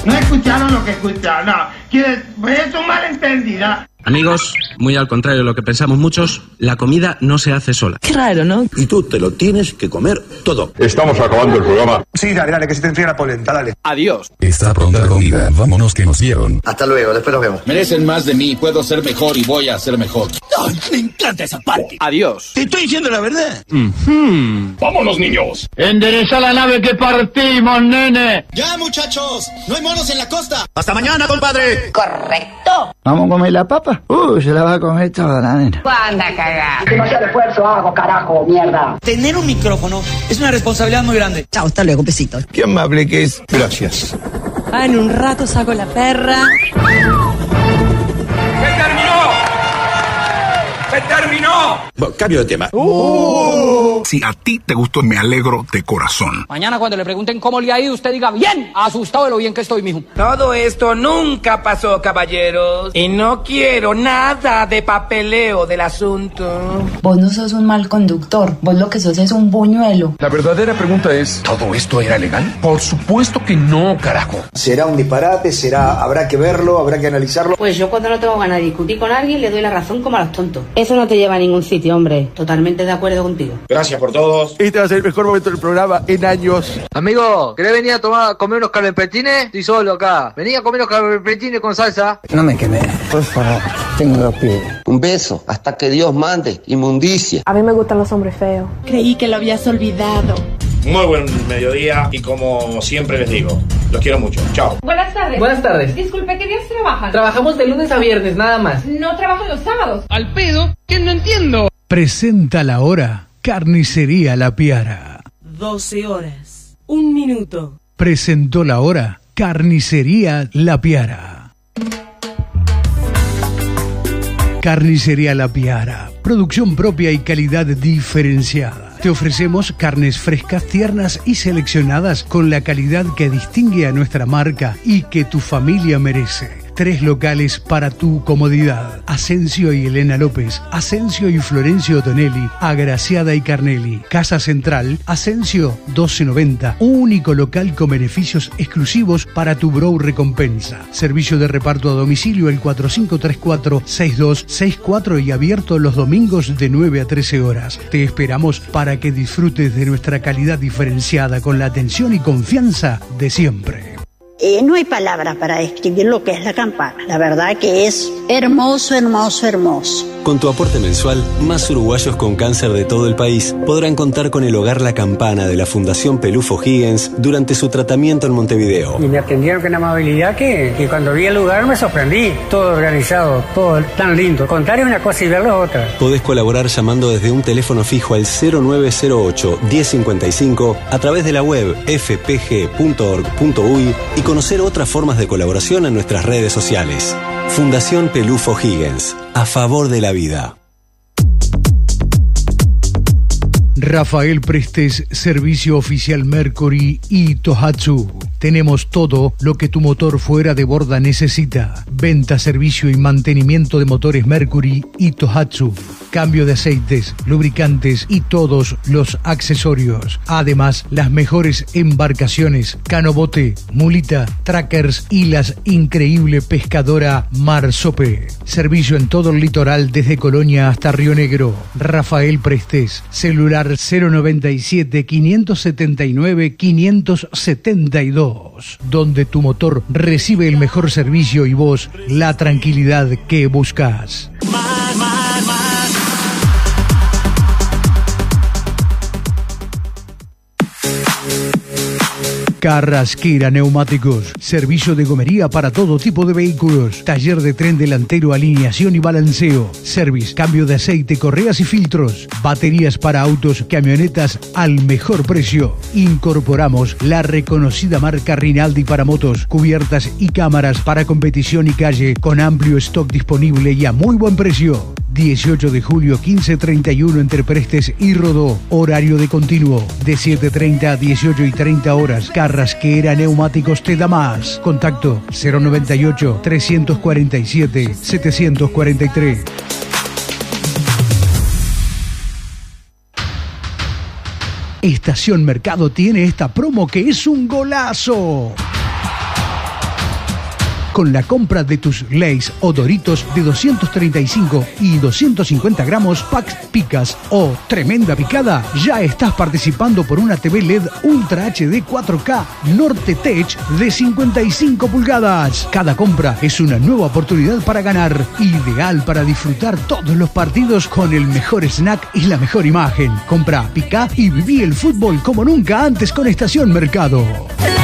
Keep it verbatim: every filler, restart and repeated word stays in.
No escucharon lo que escucharon, no. Quiere, pues es un malentendida. Amigos, muy al contrario de lo que pensamos muchos, la comida no se hace sola. Qué raro, ¿no? Y tú te lo tienes que comer todo. Estamos acabando el programa. Sí, dale, dale, que se te enfría la polenta, dale. Adiós. Está pronta la comida, vámonos que nos dieron. Hasta luego, después nos vemos. Merecen más de mí, puedo ser mejor y voy a ser mejor. ¡Ay, me encanta esa parte! Adiós. Te estoy diciendo la verdad. Mm-hmm. ¡Vámonos, niños! Endereza la nave que partimos, nene. Ya, muchachos, no hay monos en la costa. Hasta mañana, compadre. Correcto. ¿Vamos a comer la papa? Uh, se la va a comer toda la nena. ¡Anda a cagar! Demasiado esfuerzo hago, carajo, mierda. Tener un micrófono es una responsabilidad muy grande. Chao, hasta luego, besitos. Qué amable que es. Gracias. Ah, en un rato saco la perra. ¡Se terminó! ¡Se terminó! Bueno, cambio de tema. Uh. Si a ti te gustó, me alegro de corazón. Mañana cuando le pregunten cómo le ha ido, usted diga, bien, asustado de lo bien que estoy, mijo. Todo esto nunca pasó, caballeros. Y no quiero nada de papeleo del asunto. Vos no sos un mal conductor, vos lo que sos es un buñuelo. La verdadera pregunta es, ¿todo esto era legal? Por supuesto que no, carajo. Será un disparate, será, habrá que verlo, habrá que analizarlo. Pues yo cuando no tengo ganas de discutir con alguien le doy la razón como a los tontos. Eso no te lleva a ningún sitio, hombre. Totalmente de acuerdo contigo. Gracias por todos. Este va a ser el mejor momento del programa en años. Amigo, ¿querés venir a tomar, comer unos calentretines? Estoy solo acá. Vení a comer unos calentretines con salsa. No me quemé, por favor. Tengo los pies. Un beso, hasta que Dios mande. Inmundicia. A mí me gustan los hombres feos. Creí que lo habías olvidado. Muy buen mediodía y como siempre les digo, los quiero mucho. Chao. Buenas tardes. Buenas tardes. Disculpe, ¿qué días trabajan? Trabajamos de lunes a viernes, nada más. No trabajan los sábados. ¿Al pedo? ¿Qué no entiendo? Presenta la hora Carnicería La Piara. doce horas, un minuto. Presentó la hora Carnicería La Piara. Carnicería La Piara. Producción propia y calidad diferenciada. Te ofrecemos carnes frescas, tiernas y seleccionadas con la calidad que distingue a nuestra marca y que tu familia merece. Tres locales para tu comodidad. Asensio y Elena López, Asensio y Florencio Tonelli, Agraciada y Carnelli. Casa Central, Asensio doce noventa. Único local con beneficios exclusivos para tu Bro Recompensa. Servicio de reparto a domicilio el cuatro cinco tres cuatro, seis dos seis cuatro y abierto los domingos de nueve a trece horas. Te esperamos para que disfrutes de nuestra calidad diferenciada con la atención y confianza de siempre. Eh, no hay palabras para describir lo que es la campana. La verdad que es hermoso, hermoso, hermoso. Con tu aporte mensual, más uruguayos con cáncer de todo el país podrán contar con el Hogar La Campana de la Fundación Pelufo Higgins durante su tratamiento en Montevideo. Y me atendieron con una amabilidad que, que cuando vi el lugar me sorprendí. Todo organizado, todo tan lindo. Contar es una cosa y verlo es otra. Podés colaborar llamando desde un teléfono fijo al cero nueve cero ocho, diez cincuenta y cinco a través de la web f p g punto org punto u y y conocer otras formas de colaboración en nuestras redes sociales. Fundación Pelufo Higgins, a favor de la vida. Rafael Prestes, Servicio Oficial Mercury y Tohatsu. Tenemos todo lo que tu motor fuera de borda necesita. Venta, servicio y mantenimiento de motores Mercury y Tohatsu. Cambio de aceites, lubricantes y todos los accesorios. Además, las mejores embarcaciones, canobote, mulita, trackers y las increíble pescadora Marsope. Servicio en todo el litoral desde Colonia hasta Río Negro. Rafael Prestes, celular cero noventa y siete, quinientos setenta y nueve, quinientos setenta y dos, donde tu motor recibe el mejor servicio y vos la tranquilidad que buscas. Más, más, más. Carrasquera Neumáticos, servicio de gomería para todo tipo de vehículos, taller de tren delantero, alineación y balanceo, service, cambio de aceite, correas y filtros, baterías para autos, camionetas al mejor precio. Incorporamos la reconocida marca Rinaldi para motos, cubiertas y cámaras para competición y calle con amplio stock disponible y a muy buen precio. dieciocho de julio, quince treinta y uno entre Prestes y Rodó. Horario de continuo de siete treinta a dieciocho y treinta horas. Carrasquera Neumáticos te da más. Contacto cero noventa y ocho, trescientos cuarenta y siete, setecientos cuarenta y tres. Estación Mercado tiene esta promo que es un golazo. Con la compra de tus Lay's o Doritos de doscientos treinta y cinco y doscientos cincuenta gramos, packs picas o tremenda picada, ya estás participando por una T V L E D Ultra H D cuatro K Norte-Tech de cincuenta y cinco pulgadas. Cada compra es una nueva oportunidad para ganar, ideal para disfrutar todos los partidos con el mejor snack y la mejor imagen. Compra, pica y viví el fútbol como nunca antes con Estación Mercado.